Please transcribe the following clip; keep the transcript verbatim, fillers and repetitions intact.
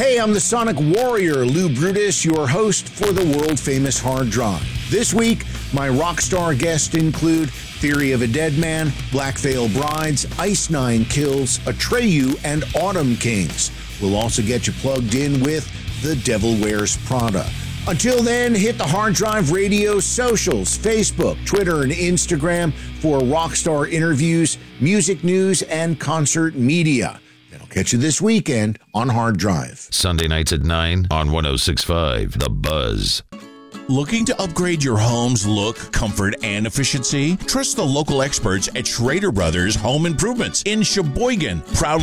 Hey, I'm the Sonic Warrior, Lou Brutus, your host for the world-famous Hard Drive. This week, my rock star guests include Theory of a Dead Man, Black Veil Brides, Ice Nine Kills, Atreyu, and Autumn Kings. We'll also get you plugged in with The Devil Wears Prada. Until then, hit the Hard Drive Radio socials, Facebook, Twitter, and Instagram for rockstar interviews, music news, and concert media. Then I'll catch you this weekend on Hard Drive. Sunday nights at nine on one oh six point five The Buzz. Looking to upgrade your home's look, comfort, and efficiency? Trust the local experts at Schrader Brothers Home Improvements in Sheboygan, proudly